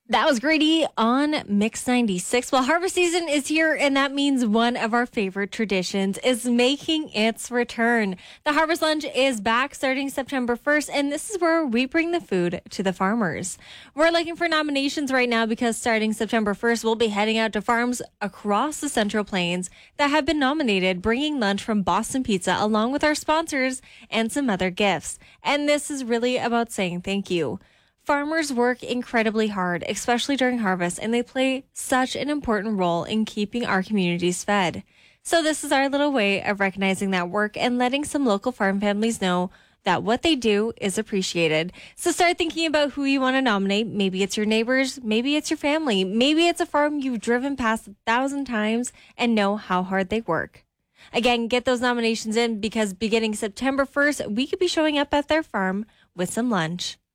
That was Grady on Mix 96. Well, harvest season is here, and that means one of our favorite traditions is making its return. The Harvest Lunch is back starting September 1st, and this is where we bring the food to the farmers. We're looking for nominations right now because starting September 1st, we'll be heading out to farms across the Central Plains that have been nominated, bringing lunch from Boston Pizza along with our sponsors and some other gifts. And this is really about saying thank you. Farmers work incredibly hard, especially during harvest, and they play such an important role in keeping our communities fed. So this is our little way of recognizing that work and letting some local farm families know that what they do is appreciated. So start thinking about who you want to nominate. Maybe it's your neighbors, maybe it's your family, maybe it's a farm you've driven past 1,000 times and know how hard they work. Again, get those nominations in because beginning September 1st, we could be showing up at their farm with some lunch.